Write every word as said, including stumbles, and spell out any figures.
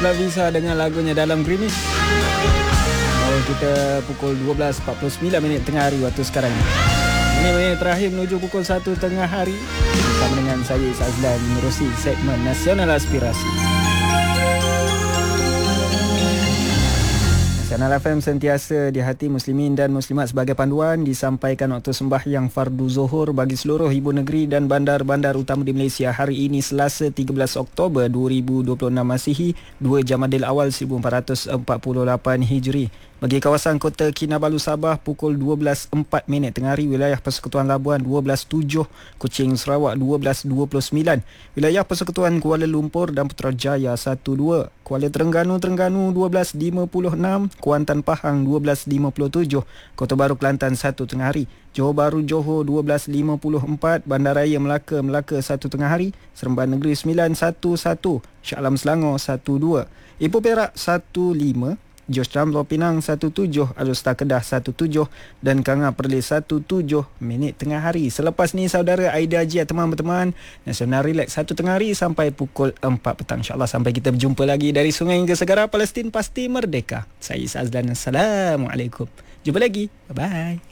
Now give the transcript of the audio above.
Pula Visa dengan lagunya Dalam Gerimis. Oh, kita pukul dua belas empat puluh sembilan minit tengah hari waktu sekarang. Ini minit terakhir menuju pukul satu tengah hari. Bersama dengan saya Azlan menerusi segmen Nasional Aspirasi. Nasional F M sentiasa di hati muslimin dan muslimat sebagai panduan, disampaikan waktu sembahyang fardu zuhur bagi seluruh ibu negeri dan bandar-bandar utama di Malaysia hari ini Selasa tiga belas Oktober dua ribu dua puluh enam Masihi, dua Jamadil Awal seribu empat ratus empat puluh lapan Hijri. Bagi kawasan Kota Kinabalu Sabah pukul dua belas empat minit tengah hari, wilayah Persekutuan Labuan dua belas tujuh, Kuching Sarawak dua belas dua puluh sembilan, wilayah Persekutuan Kuala Lumpur dan Putrajaya satu dua, Kuala Terengganu Terengganu dua belas lima puluh enam, Kuantan Pahang dua belas lima puluh tujuh, Kota Baru Kelantan satu tengah hari, Johor Bahru Johor dua belas lima puluh empat, Bandaraya Melaka Melaka satu tengah hari, Seremban Negeri sembilan satu satu, Shah Alam Selangor satu dua, Ipoh Perak satu lima, Jos Jamlo Pinang satu tujuh, Alustar Kedah satu tujuh dan Kanga Perlis satu tujuh minit tengah hari. Selepas ni saudara Aida Haji teman-teman, Nasional Relax satu tengah hari sampai pukul empat petang. InsyaAllah sampai kita berjumpa lagi dari sungai hingga segara, Palestin pasti merdeka. Saya Azlan. Assalamualaikum. Jumpa lagi. Bye-bye.